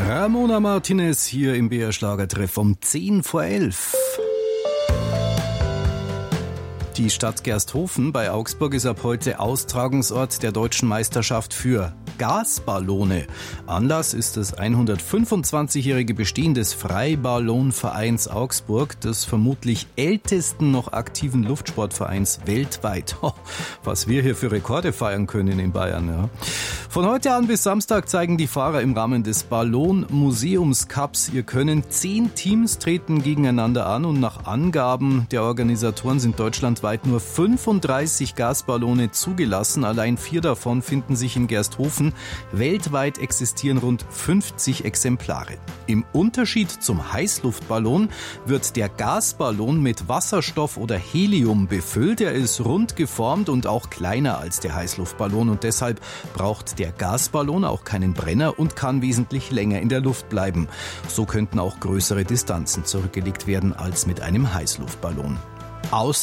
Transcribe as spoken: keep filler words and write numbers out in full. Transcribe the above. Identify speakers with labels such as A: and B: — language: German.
A: Ramona Martinez hier im B R Schlagertreff um zehn vor elf. Die Stadt Gersthofen bei Augsburg ist ab heute Austragungsort der deutschen Meisterschaft für Gasballone. Anlass ist das hundertfünfundzwanzigjährige Bestehen des Freiballonvereins Augsburg, des vermutlich ältesten noch aktiven Luftsportvereins weltweit. Oh, was wir hier für Rekorde feiern können in Bayern. Ja. Von heute an bis Samstag zeigen die Fahrer im Rahmen des Ballon-Museums-Cups ihr Können. Zehn Teams treten gegeneinander an und nach Angaben der Organisatoren sind deutschlandweit nur fünfunddreißig Gasballone zugelassen. Allein vier davon finden sich in Gersthofen. Weltweit existieren rund fünfzig Exemplare. Im Unterschied zum Heißluftballon wird der Gasballon mit Wasserstoff oder Helium befüllt. Er ist rund geformt und auch kleiner als der Heißluftballon und deshalb braucht der Gasballon auch keinen Brenner und kann wesentlich länger in der Luft bleiben. So könnten auch größere Distanzen zurückgelegt werden als mit einem Heißluftballon. Außer